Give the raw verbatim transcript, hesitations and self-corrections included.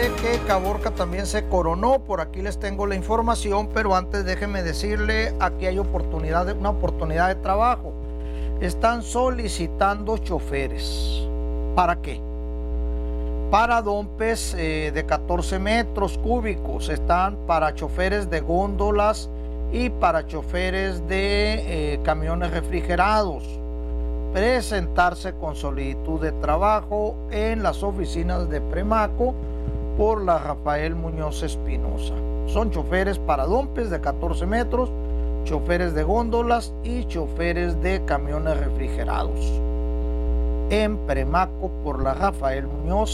que Caborca también se coronó. Por aquí les tengo la información, pero antes déjenme decirle, aquí hay oportunidad de, una oportunidad de trabajo. Están solicitando choferes. ¿Para qué? Para dompes eh, de catorce metros cúbicos. Están para choferes de góndolas y para choferes de eh, camiones refrigerados. Presentarse con solicitud de trabajo en las oficinas de Premaco por la Rafael Muñoz Espinosa. Son choferes para dompes de catorce metros, choferes de góndolas y choferes de camiones refrigerados. En Premaco por la Rafael Muñoz